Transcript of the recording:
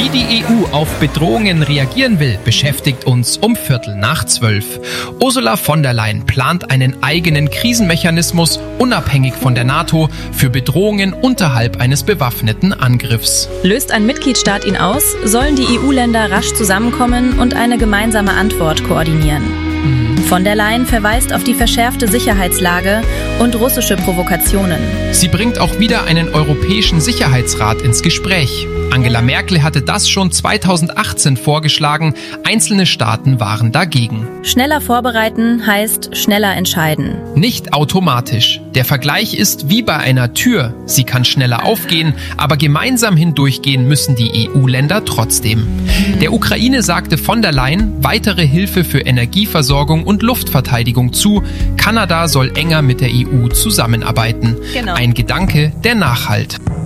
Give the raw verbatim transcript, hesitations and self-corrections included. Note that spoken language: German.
Wie die E U auf Bedrohungen reagieren will, beschäftigt uns um Viertel nach zwölf. Ursula von der Leyen plant einen eigenen Krisenmechanismus, unabhängig von der NATO, für Bedrohungen unterhalb eines bewaffneten Angriffs. Löst ein Mitgliedstaat ihn aus, sollen die E U-Länder rasch zusammenkommen und eine gemeinsame Antwort koordinieren. Von der Leyen verweist auf die verschärfte Sicherheitslage und russische Provokationen. Sie bringt auch wieder einen Europäischen Sicherheitsrat ins Gespräch. Angela Merkel hatte das schon zweitausendachtzehn vorgeschlagen, einzelne Staaten waren dagegen. Schneller vorbereiten heißt schneller entscheiden. Nicht automatisch. Der Vergleich ist wie bei einer Tür. Sie kann schneller aufgehen, aber gemeinsam hindurchgehen müssen die E U-Länder trotzdem. Der Ukraine sagte von der Leyen weitere Hilfe für Energieversorgung und Luftverteidigung zu. Kanada soll enger mit der E U zusammenarbeiten. Genau. Ein Gedanke, der nachhallt.